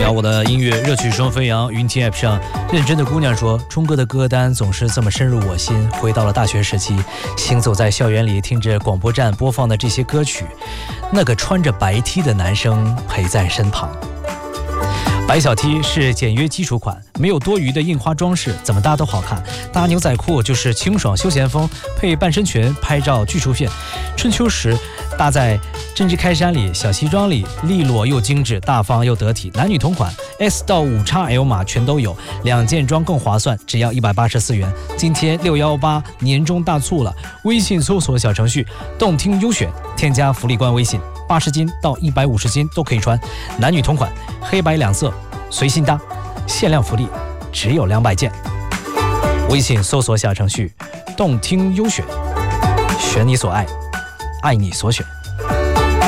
聊我的音乐热曲双飞扬。云听 App 上认真的姑娘说，冲哥的歌单总是这么深入我心。回到了大学时期，行走在校园里，听着广播站播放的这些歌曲，那个穿着白 T 的男生陪在身旁。白小 T 是简约基础款，没有多余的印花装饰，怎么搭都好看。搭牛仔裤就是清爽休闲风，配半身裙拍照巨出片。春秋时搭在针织开衫里，小西装里利落又精致，大方又得体。男女同款 S 到 5XL 码全都有，2件装更划算，只要184元。今天618年终大促了，微信搜索小程序动听优选，添加福利官微信，80斤到150斤都可以穿，男女同款，黑白两色，随心搭，限量福利，只有200件。微信搜索小程序动听优选，选你所爱，爱你所选。